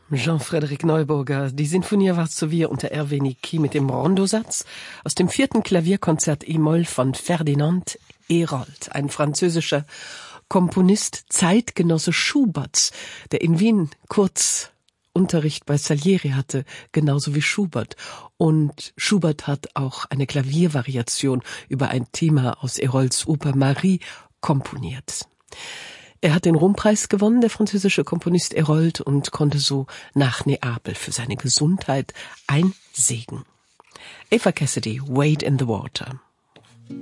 Jean-Frédéric Neuburger, die Sinfonie Varsovia unter Hervé Niquille mit dem Rondosatz aus dem 4. Klavierkonzert E-Moll von Ferdinand Hérold, ein französischer Komponist, Zeitgenosse Schuberts, der in Wien kurz Unterricht bei Salieri hatte, genauso wie Schubert. Und Schubert hat auch eine Klaviervariation über ein Thema aus Hérolds Oper Marie komponiert. Er hat den Rompreis gewonnen, der französische Komponist Hérold, und konnte so nach Neapel für seine Gesundheit einsegen. Eva Cassidy, Wade in the Water.